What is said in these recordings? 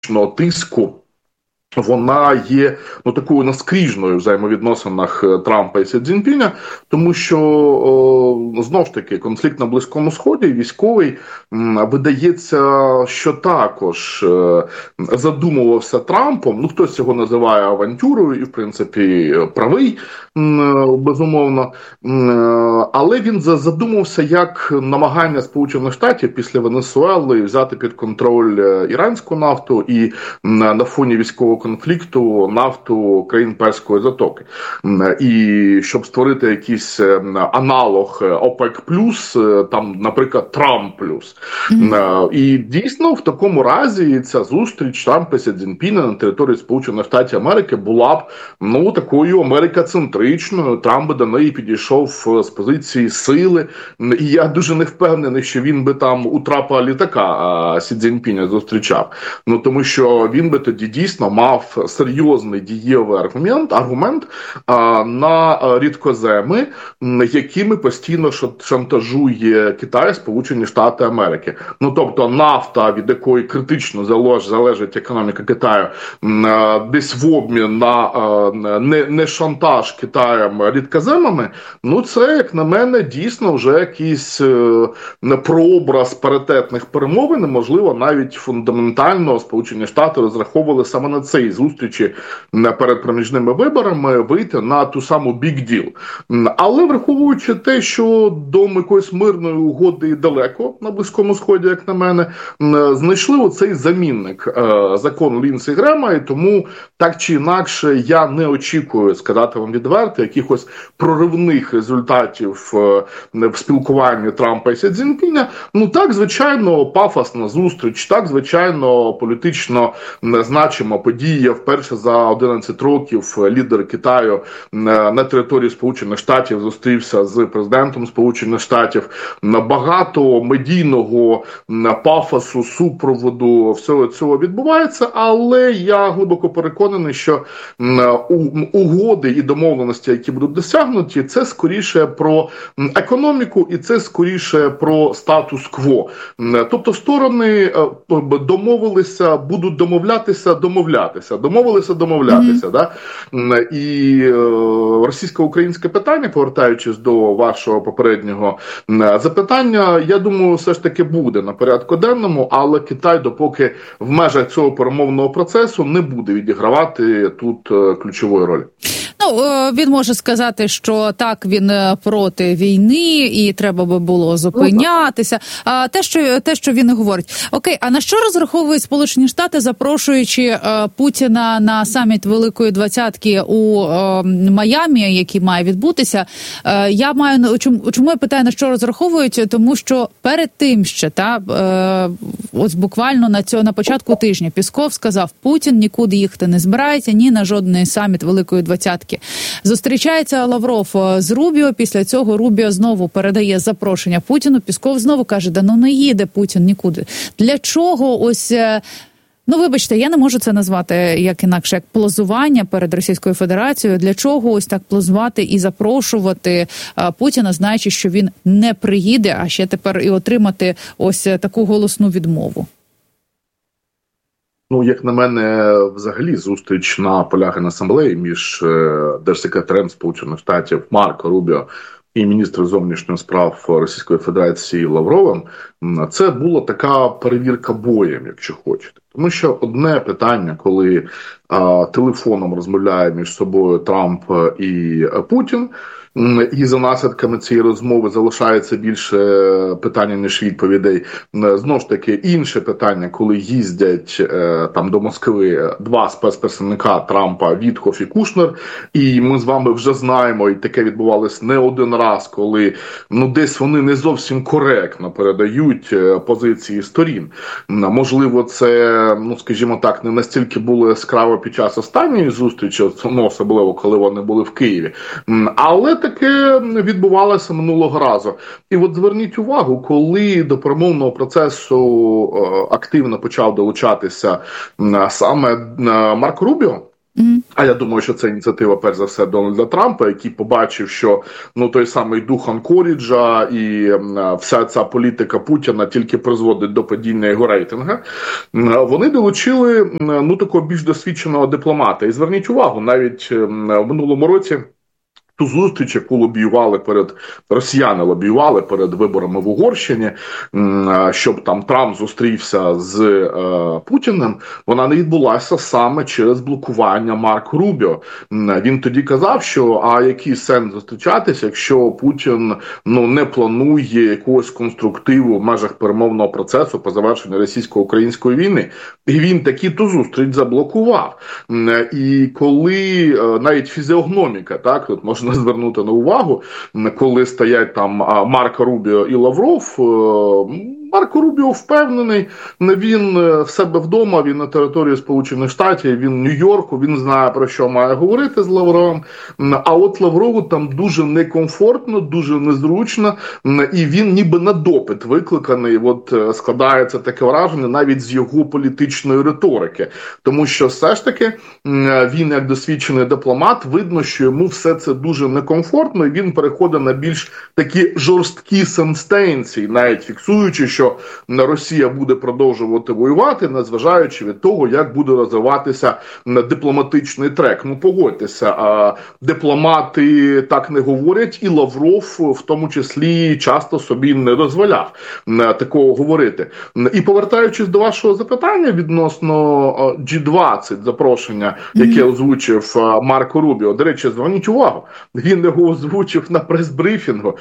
тиску, вона є такою наскріжною в взаємовідносинах Трампа і Сі Цзіньпіня, тому що, знову ж таки, конфлікт на Близькому Сході, військовий, видається, що також задумувався Трампом, хтось його називає авантюрою і, в принципі, правий, безумовно, але він задумався як намагання Сполучених Штатів після Венесуели взяти під контроль іранську нафту і на фоні військового конфлікту нафту країн Перської затоки. І щоб створити якийсь аналог ОПЕК+, там, наприклад, Трамп+. І дійсно в такому разі ця зустріч Трампа і Сі Цзіньпіна на території Сполучених Штатів Америки була б такою америкацентричною. Трамп би до неї підійшов з позиції сили. І я дуже не впевнений, що він би там у Трампа літака Сі Цзіньпіня зустрічав. Тому що він би тоді дійсно мав серйозний дієвий аргумент на рідкоземи, якими постійно шантажує Китай, Сполучені Штати Америки. Тобто нафта, від якої критично залежить економіка Китаю, десь в обмін на не шантаж Китаєм рідкоземами, це, як на мене, дійсно вже якийсь прообраз паритетних перемовин, можливо, навіть фундаментально Сполучені Штати розраховували саме на цій зустрічі перед проміжними виборами вийти на ту саму big deal. Але враховуючи те, що до якоїсь мирної угоди далеко на Близькому Сході, як на мене, знайшли оцей замінник закон Лінсі Грема, і тому так чи інакше я не очікую, сказати вам відверто, якихось проривних результатів в спілкуванні Трампа і Сі Цзіньпіня. Так, звичайно, пафосна зустріч, так, звичайно, політично значима подія. Вперше за 11 років лідер Китаю на території Сполучених Штатів зустрівся з президентом Сполучених Штатів. Багато медійного пафосу, супроводу всього цього відбувається, але я глибоко переконаний, що угоди і домовленості, які будуть досягнуті, це скоріше про економіку і це скоріше про статус-кво. Тобто сторони домовилися, будуть домовлятися. Да? І російсько-українське питання, повертаючись до вашого попереднього запитання, я думаю, все ж таки буде на порядку денному, але Китай, допоки в межах цього перемовного процесу, не буде відігравати тут ключової ролі. Він може сказати, що так, він проти війни і треба би було зупинятися. А те, що він говорить. Окей, а на що розраховують Сполучені Штати, запрошуючи Путіна на саміт Великої Двадцятки у Майамі, який має відбутися? Чому я питаю, на що розраховують? Тому що перед тим ще, ось буквально на початку тижня Пісков сказав, Путін нікуди їхати не збирається, ні на жодний саміт Великої Двадцятки. Зустрічається Лавров з Рубіо, після цього Рубіо знову передає запрошення Путіну, Пісков знову каже, не їде Путін нікуди. Для чого ось... вибачте, я не можу це назвати як інакше, як плазування перед Російською Федерацією. Для чого ось так плазувати і запрошувати Путіна, знаючи, що він не приїде, а ще тепер і отримати ось таку голосну відмову? Як на мене, взагалі зустріч на полях Генасамблеї між держсекретарем Сполучених Штатів Марко Рубіо і міністром зовнішніх справ Російської Федерації Лавровим, це була така перевірка боєм, якщо хочете. Тому що одне питання, коли телефоном розмовляє між собою Трамп і Путін, і за наслідками цієї розмови залишається більше питання, ніж відповідей. Знову ж таки, інше питання, коли їздять до Москви два спецпредставника Трампа, Віткоф і Кушнер, і ми з вами вже знаємо, і таке відбувалось не один раз, коли десь вони не зовсім коректно передають позиції сторін. Можливо, це, скажімо так, не настільки було яскраво під час останньої зустрічі, особливо, коли вони були в Києві, але таке відбувалося минулого разу. І от зверніть увагу, коли до перемовного процесу активно почав долучатися саме Марко Рубіо, А я думаю, що це ініціатива, перш за все, Дональда Трампа, який побачив, що той самий дух Анкоріджа і вся ця політика Путіна тільки призводить до падіння його рейтингу. Вони долучили такого більш досвідченого дипломата. І зверніть увагу, навіть в минулому році ту зустріч, яку росіяни лобіювали перед виборами в Угорщині, щоб там Трамп зустрівся з Путіним, вона не відбулася саме через блокування Марко Рубіо. Він тоді казав, що який сенс зустрічатися, якщо Путін не планує якогось конструктиву в межах перемовного процесу по завершенню російсько-української війни. І він ту зустріч заблокував. І коли навіть фізіогноміка, так, тут можна звернути на увагу, коли стоять там Марко Рубіо і Лавров, Марко Рубіо впевнений, він в себе вдома, він на території Сполучених Штатів, він в Нью-Йорку, він знає, про що має говорити з Лавровим, а от Лаврову там дуже некомфортно, дуже незручно, і він ніби на допит викликаний, складається таке враження навіть з його політичної риторики, тому що все ж таки він, як досвідчений дипломат, видно, що йому все це дуже некомфортно, і він переходить на більш такі жорсткі сенстенції, навіть фіксуючи, що Росія буде продовжувати воювати, незважаючи від того, як буде розвиватися дипломатичний трек. Погодьтеся, дипломати так не говорять, і Лавров в тому числі часто собі не дозволяв такого говорити. І повертаючись до вашого запитання відносно G20 запрошення, яке озвучив Марко Рубіо, до речі, зверніть увагу, він його озвучив на прес-брифінгу,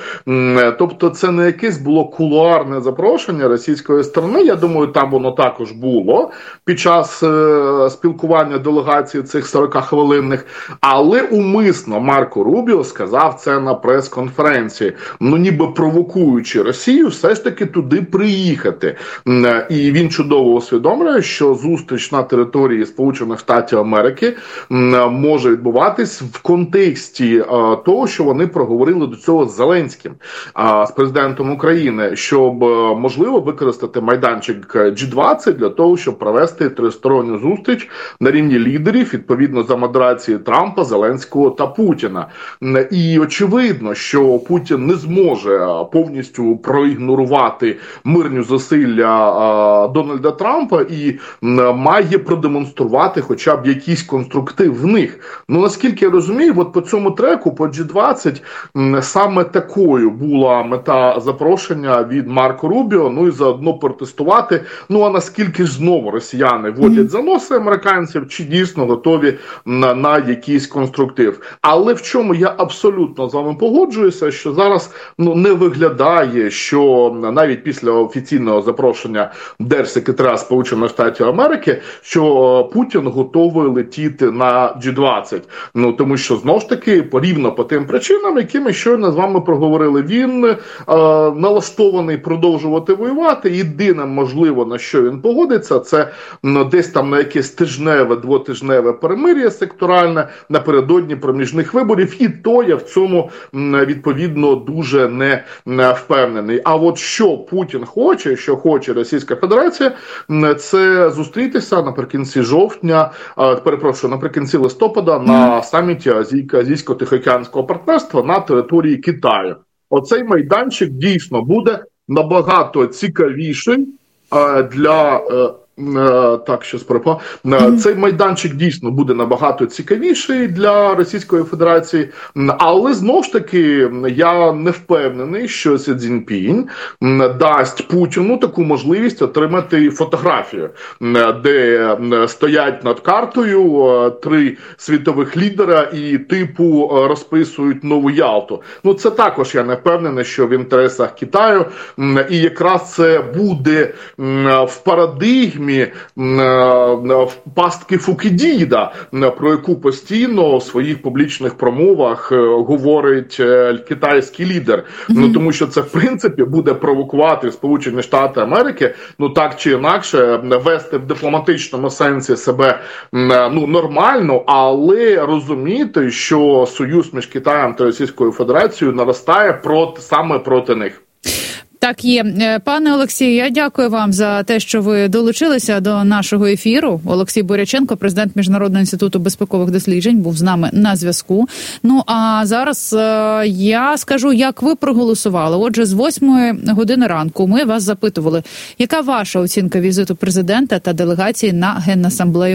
тобто це не якесь було кулуарне запрошення російської сторони, я думаю, там воно також було під час спілкування делегації цих 40-хвилинних, але умисно Марко Рубіо сказав це на прес-конференції, ніби провокуючи Росію все ж таки туди приїхати. І він чудово усвідомлює, що зустріч на території Сполучених Штатів Америки може відбуватись в контексті того, що вони проговорили до цього з Зеленським, з президентом України, щоб можливо використати майданчик G20 для того, щоб провести тристоронню зустріч на рівні лідерів, відповідно за модерації Трампа, Зеленського та Путіна. І очевидно, що Путін не зможе повністю проігнорувати мирні зусилля Дональда Трампа і має продемонструвати хоча б якийсь конструктив в них. Наскільки я розумію, по цьому треку, по G20, саме такою була мета запрошення від Марко Рубіо, і заодно протестувати, а наскільки ж знову росіяни водять за носи американців, чи дійсно готові на якийсь конструктив. Але в чому я абсолютно з вами погоджуюся, що зараз не виглядає, що навіть після офіційного запрошення держсекретаря Сполучених Штатів Америки, що Путін готовий летіти на G20. Тому що, знову ж таки, рівно по тим причинам, які ми щойно з вами проговорили, він налаштований продовжувати воювати. Єдине, можливо, на що він погодиться, це десь там на якесь тижневе, двотижневе перемир'я секторальне напередодні проміжних виборів, і то я в цьому, відповідно, дуже не впевнений. А от що Путін хоче, що хоче Російська Федерація, це зустрітися наприкінці наприкінці листопада на саміті Азійсько-Тихоокеанського партнерства на території Китаю. Оцей майданчик дійсно буде набагато цікавіший для цей майданчик дійсно буде набагато цікавіший для Російської Федерації, але знову ж таки я не впевнений, що Сі Цзіньпінь дасть Путіну таку можливість отримати фотографію, де стоять над картою 3 світових лідера і типу розписують нову Ялту. Це також я не впевнений, що в інтересах Китаю, і якраз це буде в парадигмі пастки Фукідіда, про яку постійно в своїх публічних промовах говорить китайський лідер. Тому що це, в принципі, буде провокувати Сполучені Штати Америки, так чи інакше, вести в дипломатичному сенсі себе нормально, але розуміти, що союз між Китаєм та Російською Федерацією наростає саме проти них. Так є. Пане Олексію, я дякую вам за те, що ви долучилися до нашого ефіру. Олексій Боряченко, президент Міжнародного інституту безпекових досліджень, був з нами на зв'язку. Ну, а зараз я скажу, як ви проголосували. Отже, з 8 години ранку ми вас запитували, яка ваша оцінка візиту президента та делегації на Генасамблею